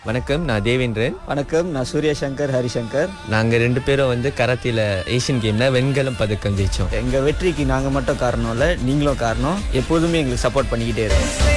வணக்கம், நான் தேவேந்திரன். வணக்கம், நான் சூரியசங்கர் ஹரிசங்கர். நாங்கள் 2 பேரும் வந்து கராத்தில ஏசியன் கேமில் வெண்கலம் பதக்கம் ஜெயித்தோம். எங்கள் வெற்றிக்கு நாங்கள் மட்டும் காரணம் இல்லை, நீங்களும் காரணம். எப்போதுமே எங்களுக்கு சப்போர்ட் பண்ணிக்கிட்டே இருக்கோம்.